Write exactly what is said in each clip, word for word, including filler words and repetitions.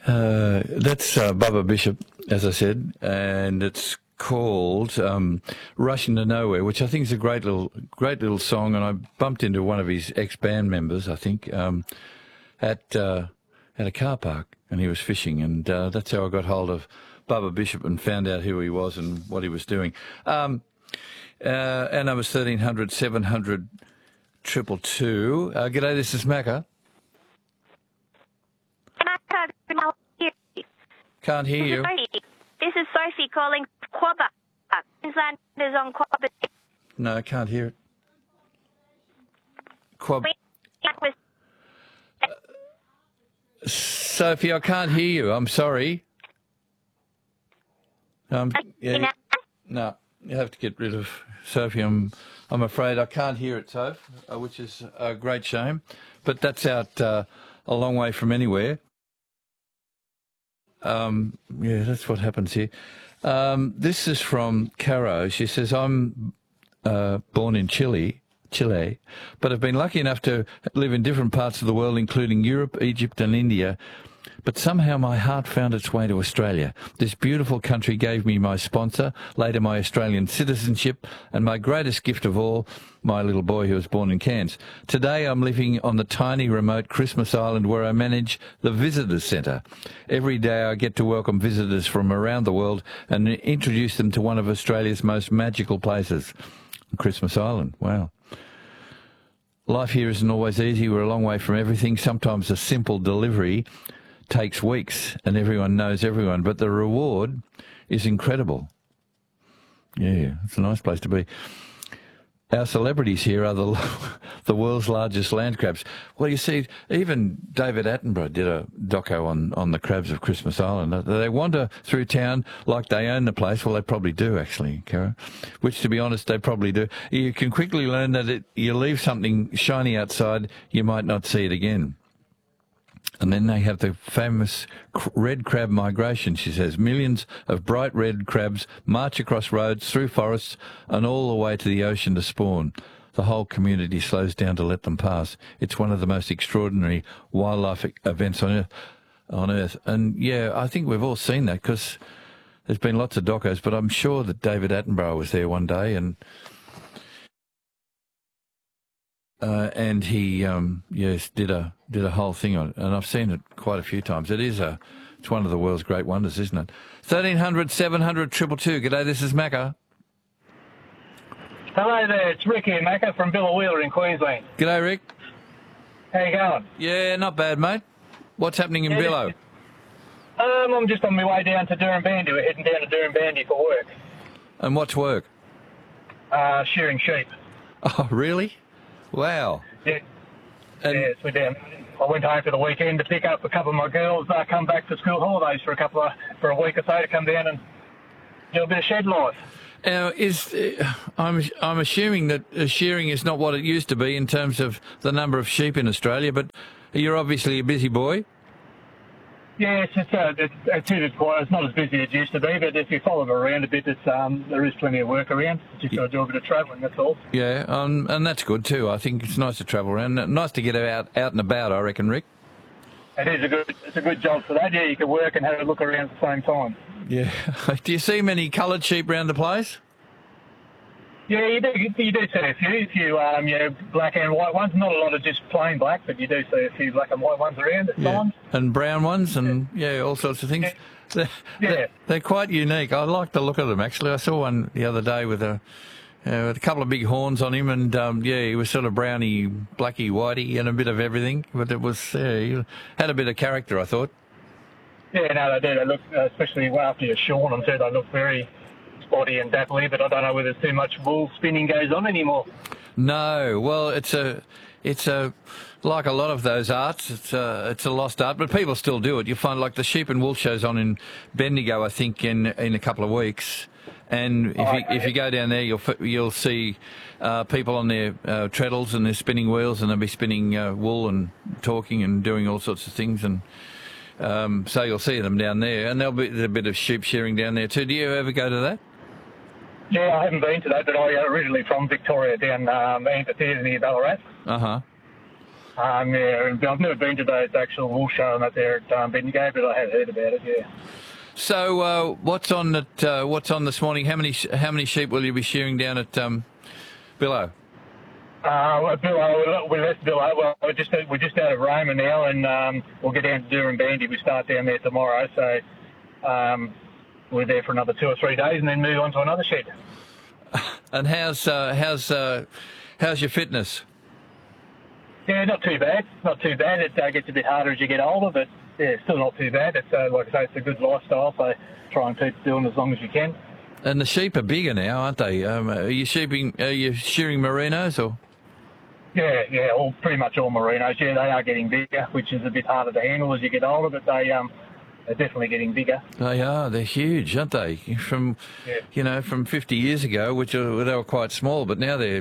Uh, that's uh, Bubba Bishop, as I said, and it's called um, "Rushing to Nowhere," which I think is a great little, great little song. And I bumped into one of his ex-band members, I think, um, at uh, at a car park, and he was fishing, and uh, that's how I got hold of Bubba Bishop and found out who he was and what he was doing. Um, uh, our number's thirteen hundred, seven hundred, triple two. Uh, g'day, this is Macca. Can't hear you. This is Sophie calling Quabba. Queensland is on Quabba. No, I can't hear it. Quab. Uh, Sophie, I can't hear you. I'm sorry. Um, yeah, no, you have to get rid of Sophie. I'm, I'm afraid I can't hear it, Soph, uh, which is a great shame. But that's out uh, a long way from anywhere. Um, yeah, that's what happens here. Um, this is from Caro. She says, I'm uh, born in Chile, Chile, but I've been lucky enough to live in different parts of the world, including Europe, Egypt and India. But somehow my heart found its way to Australia. This beautiful country gave me my sponsor, later my Australian citizenship, and my greatest gift of all, my little boy who was born in Cairns. Today I'm living on the tiny remote Christmas Island where I manage the Visitors Centre. Every day I get to welcome visitors from around the world and introduce them to one of Australia's most magical places, Christmas Island. Wow. Life here isn't always easy. We're a long way from everything. Sometimes a simple delivery takes weeks and everyone knows everyone, but the reward is incredible. Yeah, it's a nice place to be. Our celebrities here are the the world's largest land crabs. Well, you see, even David Attenborough did a doco on, on the crabs of Christmas Island. They wander through town like they own the place. Well, they probably do, actually, Kara, which, to be honest, they probably do. You can quickly learn that it, you leave something shiny outside, you might not see it again. And then they have the famous red crab migration, she says. Millions of bright red crabs march across roads, through forests, and all the way to the ocean to spawn. The whole community slows down to let them pass. It's one of the most extraordinary wildlife events on Earth. On Earth. And, yeah, I think we've all seen that because there's been lots of docos, but I'm sure that David Attenborough was there one day and... Uh, and he, um, yes, did a did a whole thing on it, and I've seen it quite a few times. It is a, it's one of the world's great wonders, isn't it? Thirteen hundred, seven hundred, triple two. G'day, this is Macca. Hello there, it's Rick here, Macca from Billawheeler in Queensland. G'day, Rick. How you going? Yeah, not bad, mate. What's happening in yeah, Billow? Um, I'm just on my way down to Durham-Bandy. We're heading down to Durham-Bandy for work. And what's work? Uh, shearing sheep. Oh, really? Wow. Yeah. And yes, we're down. I went home for the weekend to pick up a couple of my girls. I uh, come back for school holidays for a couple of for a week or so to come down and do a bit of shed life. Now, is uh, I'm I'm assuming that uh, shearing is not what it used to be in terms of the number of sheep in Australia, but you're obviously a busy boy. Yeah, it's just, uh, it's, it's, it's, quite, it's not as busy as it used to be, but if you follow it around a bit, it's, um, there is plenty of work around. Just got to do a bit of travelling, that's all. Yeah, um, and that's good too. I think it's nice to travel around. Nice to get out, out and about, I reckon, Rick. It is a good, it's a good job for that. Yeah, you can work and have a look around at the same time. Yeah. Do you see many coloured sheep around the place? Yeah, you do. You do see a few, a few, um, you know, black and white ones. Not a lot of just plain black, but you do see a few black and white ones around at yeah. times. And brown ones, and yeah, yeah all sorts of things. Yeah. They're, yeah. They're, they're quite unique. I like the look of them. Actually, I saw one the other day with a uh, with a couple of big horns on him, and um, yeah, he was sort of browny, blacky, whitey, and a bit of everything. But it was, yeah, he had a bit of character, I thought. Yeah, no, they do. They look, uh, especially after you're shorn them too. They look very spotty and dapply, but I don't know whether too much wool spinning goes on anymore. No, well, it's a, it's a, like a lot of those arts, it's a, it's a lost art, but people still do it. You find like the sheep and wool show's on in Bendigo, I think, in in a couple of weeks, and if oh, you okay. if you go down there, you'll you'll see uh, people on their uh, treadles and their spinning wheels, and they'll be spinning uh, wool and talking and doing all sorts of things, and um, so you'll see them down there, and there'll be a bit of sheep shearing down there too. Do you ever go to that? Yeah, I haven't been to that, but I originally from Victoria, down um, Amphitheatre near Ballarat. Uh huh. Um, yeah, and I've never been to those actual wool show up there at um, Bendigo, but I have heard about it. Yeah. So uh, what's on at uh, what's on this morning? How many how many sheep will you be shearing down at um, Billow? Uh, well, Billow, we left Billow. Well, we're just we're just out of Roma now, and um, we'll get down to Doornbandi. We start down there tomorrow, so um, we're there for another two or three days, and then move on to another shed. And how's uh, how's uh, how's your fitness? Yeah, not too bad. Not too bad. It uh, gets a bit harder as you get older, but yeah, still not too bad. It's uh, like I say, it's a good lifestyle, so try and keep doing as long as you can. And the sheep are bigger now, aren't they? Um, are you sheeping? Are you shearing merinos or? Yeah, yeah, all pretty much all merinos. Yeah, they are getting bigger, which is a bit harder to handle as you get older, but they um they're definitely getting bigger. They are. They're huge, aren't they? From Yeah. you know, from fifty years ago, which are, they were quite small, but now they're.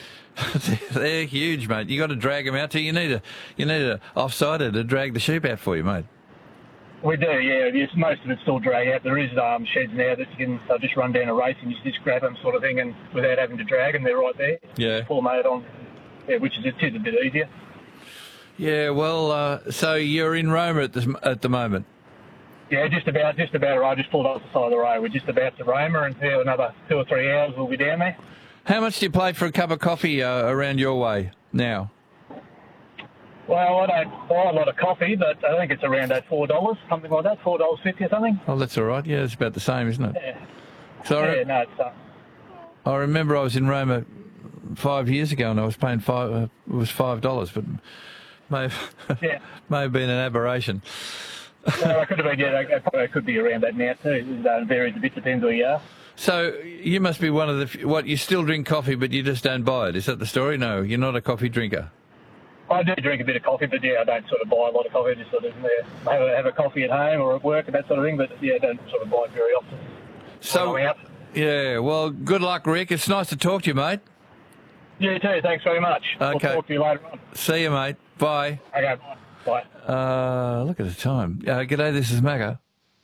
They're huge, mate. You got to drag them out. To you need a you need a offsider to drag the sheep out for you, mate. We do, yeah. Yes, most of it's still drag out. There is um, sheds now that you can uh, just run down a race and you just grab them, sort of thing, and without having to drag them, they're right there. Yeah. Pull them out on, yeah, which is it is a bit easier. Yeah. Well, uh, so you're in Roma at the at the moment. Yeah, just about, just about right. I just pulled off the side of the road. We're just about to Roma, and yeah, another two or three hours we'll be down there. How much do you pay for a cup of coffee uh, around your way now? Well, I don't buy a lot of coffee, but I think it's around that four dollars, something like that, four dollars fifty or something. Oh, that's all right. Yeah, it's about the same, isn't it? Yeah. So I, Yeah, no, it's uh, I remember I was in Roma five years ago and I was paying five. Uh, it was five dollars, but may have, yeah. may have been an aberration. Well, I could have been, yeah, it probably could be around that now too. It uh, varies a bit, depends where you are. So you must be one of the f- what? You still drink coffee, but you just don't buy it. Is that the story? No, you're not a coffee drinker. I do drink a bit of coffee, but yeah, I don't sort of buy a lot of coffee. I just sort of yeah, have, a, have a coffee at home or at work and that sort of thing, but yeah, I don't sort of buy it very often. So When I'm out. yeah, well, good luck, Rick. It's nice to talk to you, mate. You too, thanks very much. I'll Okay. talk to you later on. See you, mate. Bye. Okay, bye. Uh, look at the time. Uh, g'day, this is Magga.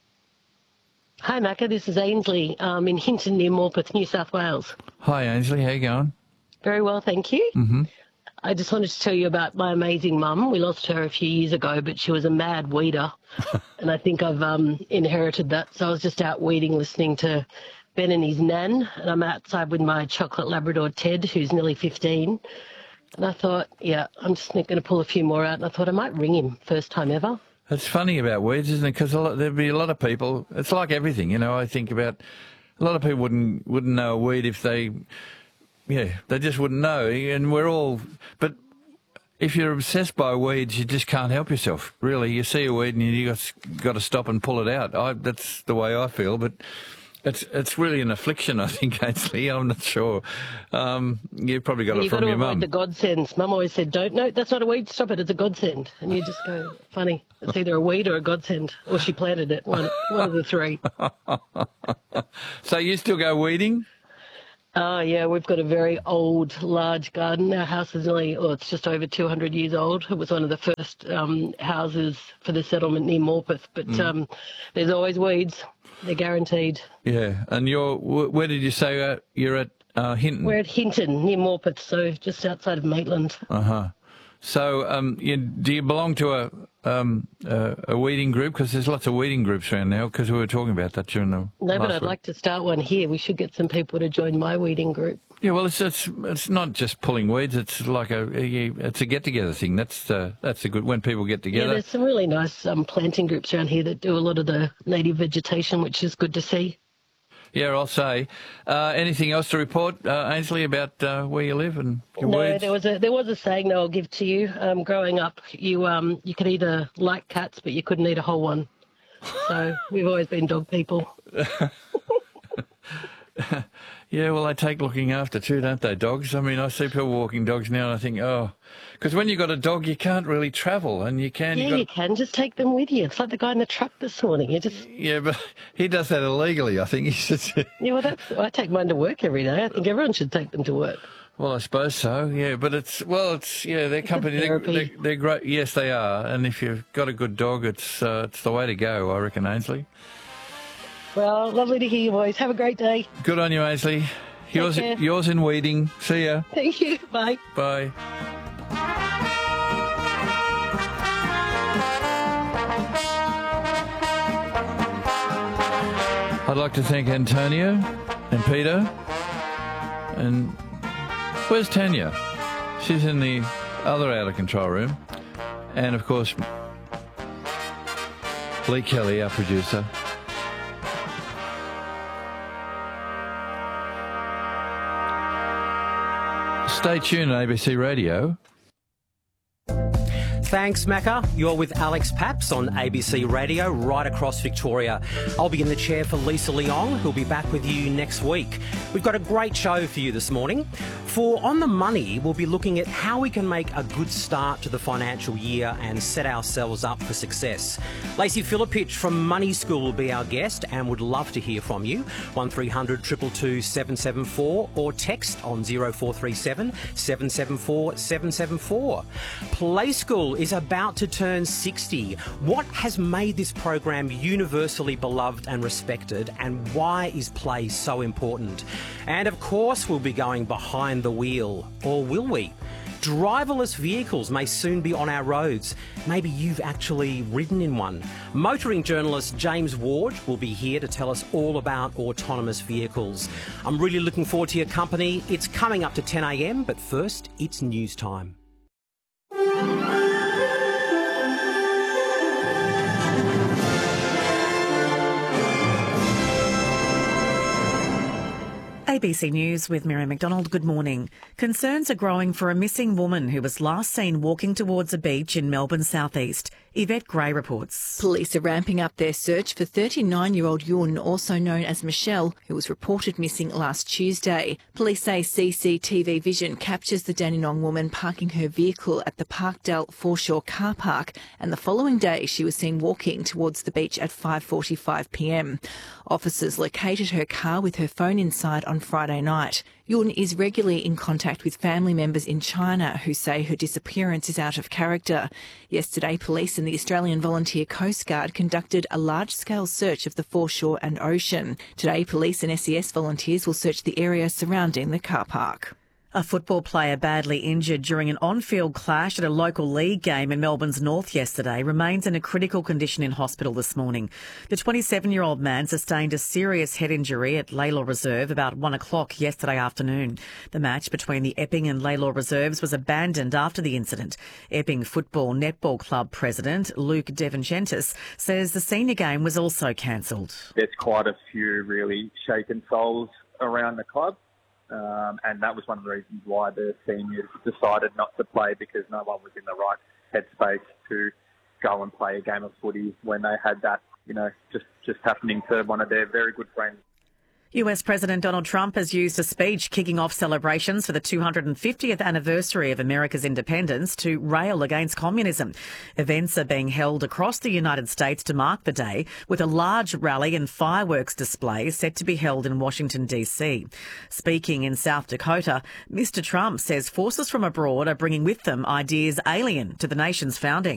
Hi, Macca. This is Ainsley um, in Hinton near Morpeth, New South Wales. Hi, Ainsley. How you going? Very well, thank you. Mm-hmm. I just wanted to tell you about my amazing mum. We lost her a few years ago, but she was a mad weeder, and I think I've um, inherited that. So I was just out weeding, listening to Ben and his nan, and I'm outside with my chocolate Labrador Ted, who's nearly fifteen. And I thought, yeah, I'm just going to pull a few more out, and I thought I might ring him, first time ever. It's funny about weeds, isn't it? Because there'd be a lot of people. It's like everything, you know. I think about a lot of people wouldn't wouldn't know a weed if they, yeah, they just wouldn't know. And we're all, but if you're obsessed by weeds, you just can't help yourself. Really, you see a weed and you got got to stop and pull it out. I, that's the way I feel, but. It's it's really an affliction, I think, Ainsley. I'm not sure. Um, you've probably got it You've from got to your avoid mum. the godsends. Mum always said, don't, no, that's not a weed, stop it, it's a godsend. And you just go, funny, it's either a weed or a godsend. Or she planted it, one, one of the three. So you still go weeding? Oh, yeah, we've got a very old, large garden. Our house is nearly, oh, it's just over two hundred years old. It was one of the first um, houses for the settlement near Morpeth. But Mm. um, there's always weeds. They're guaranteed. Yeah. And you're, wh- where did you say uh, you're at uh, Hinton? We're at Hinton, near Morpeth, so just outside of Maitland. Uh-huh. So um, you, do you belong to a um, a, a weeding group? Because there's lots of weeding groups around now, because we were talking about that during the No, but last I'd week. like to start one here. We should get some people to join my weeding group. Yeah, well, it's it's it's not just pulling weeds. It's like a, a it's a get together thing. That's uh, that's a good when people get Yeah, together. there's some really nice um, planting groups around here that do a lot of the native vegetation, which is good to see. Yeah, I'll say. Uh, anything else to report, uh, Ainsley, about uh, where you live and your No, weeds? there was a there was a saying that I'll give to you. Um, growing up, you um you could either like cats, but you couldn't eat a whole one. So we've always been dog people. Yeah, well, they take looking after too, don't they, dogs? I mean, I see people walking dogs now and I think, oh, because when you've got a dog, you can't really travel and you can. Yeah, you've you got, can just take them with you. It's like the guy in the truck this morning. You just yeah, but he does that illegally, I think. He's just, yeah. Well, that's I take mine to work every day. I think everyone should take them to work. well, I suppose so, yeah. But it's, well, it's, yeah, their company, they're, therapy. they're, they're great. Yes, they are. And if you've got a good dog, it's, uh, it's the way to go, I reckon, Ainsley. Well, lovely to hear your voice. Have a great day. Good on you, Ainsley. Yours, care. yours in weeding. See ya. Thank you. Bye. Bye. I'd like to thank Antonio and Peter. And where's Tanya? She's in the other out of control room. And of course, Lee Kelly, our producer. Stay tuned on A B C Radio. Thanks, Macca. You're with Alex Paps on A B C Radio right across Victoria. I'll be in the chair for Lisa Leong, who'll be back with you next week. We've got a great show for you this morning. For On the Money, we'll be looking at how we can make a good start to the financial year and set ourselves up for success. Lacey Philippich from Money School will be our guest and would love to hear from you. one three hundred two two two seven seven four or text on zero four three seven seven seven four seven seven four. Play School is about to turn sixty. What has made this program universally beloved and respected, and why is play so important? And of course, we'll be going behind the wheel. Or will we? Driverless vehicles may soon be on our roads. Maybe you've actually ridden in one. Motoring journalist James Ward will be here to tell us all about autonomous vehicles. I'm really looking forward to your company. It's coming up to ten a m, but first, it's news time. A B C News with Miriam McDonald. Good morning. Concerns are growing for a missing woman who was last seen walking towards a beach in Melbourne's southeast. Yvette Gray reports. Police are ramping up their search for thirty-nine-year-old Yun, also known as Michelle, who was reported missing last Tuesday. Police say C C T V vision captures the Dandenong woman parking her vehicle at the Parkdale Foreshore car park, and the following day she was seen walking towards the beach at five forty-five p m. Officers located her car with her phone inside on Friday night. Yun is regularly in contact with family members in China who say her disappearance is out of character. Yesterday, police and the Australian Volunteer Coast Guard conducted a large-scale search of the foreshore and ocean. Today, police and S E S volunteers will search the area surrounding the car park. A football player badly injured during an on-field clash at a local league game in Melbourne's north yesterday remains in a critical condition in hospital this morning. The twenty-seven-year-old man sustained a serious head injury at Lalor Reserve about one o'clock yesterday afternoon. The match between the Epping and Lalor Reserves was abandoned after the incident. Epping Football Netball Club president Luke Devencentis says the senior game was also cancelled. There's quite a few really shaken souls around the club. Um, and that was one of the reasons why the seniors decided not to play, because no one was in the right headspace to go and play a game of footy when they had that, you know, just, just happening to one of their very good friends. U S President Donald Trump has used a speech kicking off celebrations for the two hundred fiftieth anniversary of America's independence to rail against communism. Events are being held across the United States to mark the day, with a large rally and fireworks display set to be held in Washington, D C. Speaking in South Dakota, Mister Trump says forces from abroad are bringing with them ideas alien to the nation's founding.